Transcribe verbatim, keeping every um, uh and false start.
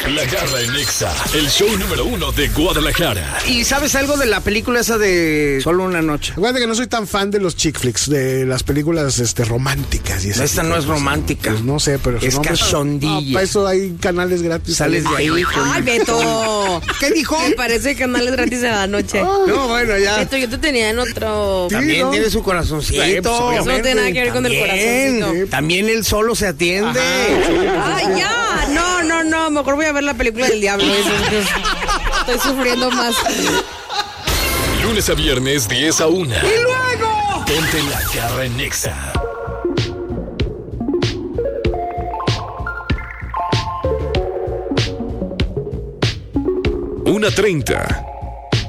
La Garra en Nexa, el show número uno de Guadalajara. ¿Y sabes algo de la película esa de Solo una noche? Acuérdate que no soy tan fan de los chick flicks, de las películas este, románticas. Y esta no es romántica. Pues no sé, pero... Es cachondilla. No, para eso hay canales gratis. Sales de ahí. Ay, Beto. ¿Qué dijo? Me parece canales gratis a la noche. No, bueno, ya. Beto, yo te tenía en otro... Sí, también ¿no? tiene su corazoncito. Sí, pues, eso no tiene nada que ver con el corazoncito. Sí. También él solo se atiende. Ay, ya. No, no, no. Mejor voy a ver la película del diablo. Estoy sufriendo más. Lunes a viernes, diez a una. ¡Y luego! Ponte La Garra en Nexa. una treinta.